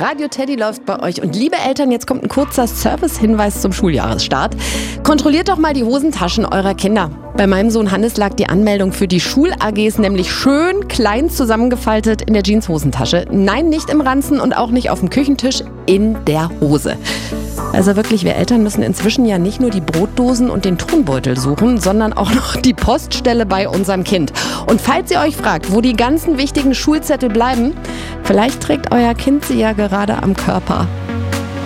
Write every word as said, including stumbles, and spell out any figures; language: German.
Radio Teddy läuft bei euch. Und liebe Eltern, jetzt kommt ein kurzer Service-Hinweis zum Schuljahresstart. Kontrolliert doch mal die Hosentaschen eurer Kinder. Bei meinem Sohn Hannes lag die Anmeldung für die Schul-A Gs nämlich schön klein zusammengefaltet in der Jeans-Hosentasche. Nein, nicht im Ranzen und auch nicht auf dem Küchentisch, in der Hose. Also wirklich, wir Eltern müssen inzwischen ja nicht nur die Brotdosen und den Turnbeutel suchen, sondern auch noch die Poststelle bei unserem Kind. Und falls ihr euch fragt, wo die ganzen wichtigen Schulzettel bleiben, vielleicht trägt euer Kind sie ja gerade am Körper.